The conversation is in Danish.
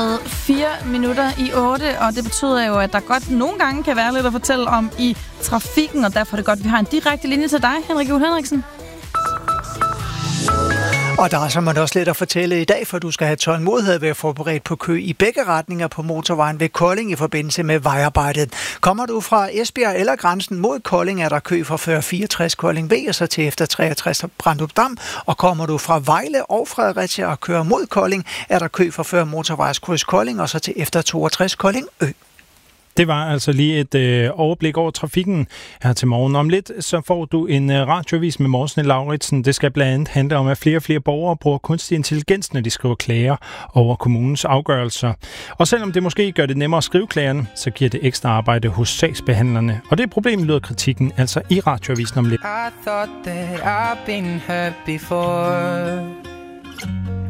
7:04, og det betyder jo, at der godt nogle gange kan være lidt at fortælle om i trafikken, og derfor er det godt, at vi har en direkte linje til dig, Henrik Juhl Henriksen. Og der er så også lidt at fortælle i dag, for du skal have tålmodighed ved at forberede på kø i begge retninger på motorvejen ved Kolding i forbindelse med vejarbejdet. Kommer du fra Esbjerg eller grænsen mod Kolding, er der kø fra før 64 Kolding V og så til efter 63 Brandrup Dam. Og kommer du fra Vejle og Fredericia og kører mod Kolding, er der kø fra før motorvejskryds Kolding og så til efter 62 Kolding Ø. Det var altså lige et overblik over trafikken her til morgen. Om lidt så får du en radioavis med Morten Lauritsen. Det skal blandt andet handle om, at flere og flere borgere bruger kunstig intelligens, når de skriver klager over kommunens afgørelser. Og selvom det måske gør det nemmere at skrive klagerne, så giver det ekstra arbejde hos sagsbehandlerne. Og det problem lyder kritikken altså i radioavisen om lidt. I thought that I've been hurt before.